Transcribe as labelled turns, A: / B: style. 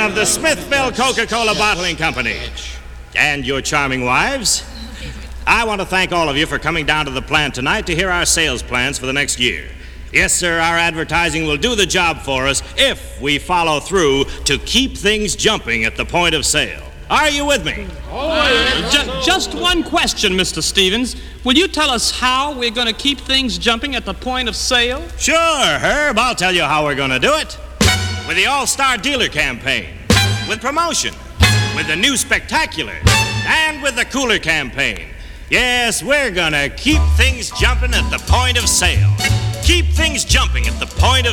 A: of the Smithville Coca-Cola Bottling Company. And your charming wives. I want to thank all of you for coming down to the plant tonight to hear our sales plans for the next year. Yes, sir, our advertising will do the job for us if we follow through to keep things jumping at the point of sale. Are you with me?
B: Just one question, Mr. Stevens. Will you tell us how we're going to keep things jumping at the point of sale?
A: Sure, Herb. I'll tell you how we're going to do it. With the All-Star Dealer campaign, with promotion, with the new Spectacular, and with the Cooler campaign. Yes, we're going to keep things jumping at the point of sale. Keep things jumping at the point of